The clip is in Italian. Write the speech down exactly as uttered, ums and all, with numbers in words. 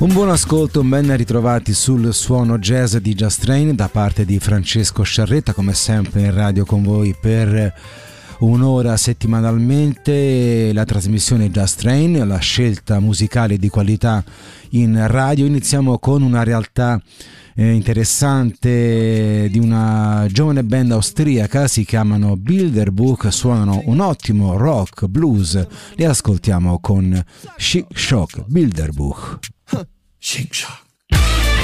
Un buon ascolto, ben ritrovati sul suono jazz di Just Train da parte di Francesco Sciarretta, come sempre in radio con voi per un'ora settimanalmente. La trasmissione Just Train, la scelta musicale di qualità in radio. Iniziamo con una realtà eh, interessante di una giovane band austriaca, si chiamano Bilderbuch, suonano un ottimo rock blues, li ascoltiamo con Chic Choc Bilderbuch. Chic Choc.